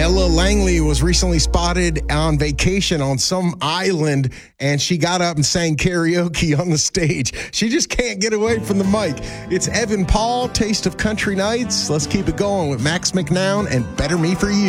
Ella Langley was recently spotted on vacation on some island, and she got up and sang karaoke on the stage. She just can't get away from the mic. It's Evan Paul, Taste of Country Nights. Let's keep it going with Max McNown and Better Me For You.